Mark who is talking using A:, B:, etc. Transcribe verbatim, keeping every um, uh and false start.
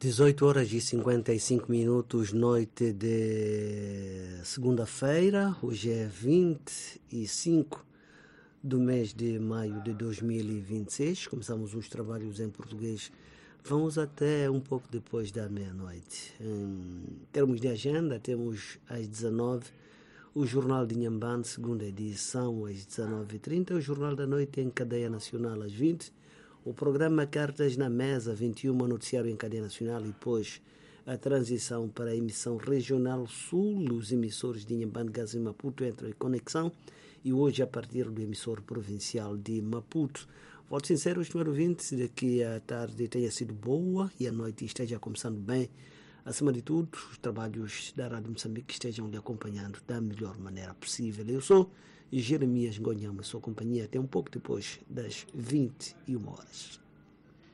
A: dezoito horas e cinquenta e cinco minutos, noite de segunda-feira. Hoje é vinte e cinco do mês de maio de dois mil e vinte e seis. Começamos os trabalhos em português. Vamos até um pouco depois da meia-noite. Em termos de agenda, temos às dezenove o Jornal de Inhambane, segunda edição, às dezenove e trinta. O Jornal da Noite em cadeia nacional, às vinte. O programa Cartas na Mesa, vinte e uma, noticiário em cadeia nacional, e depois a transição para a emissão regional sul. Os emissores de Inhambane, Gaza e Maputo entram em conexão, e hoje a partir do emissor provincial de Maputo. Voto sincero, senhor ouvinte, de que a tarde tenha sido boa e a noite esteja começando bem. Acima de tudo, os trabalhos da Rádio Moçambique estejam lhe acompanhando da melhor maneira possível. Eu sou Jeremias Ngonhama, sua companhia até um pouco depois das vinte e uma horas.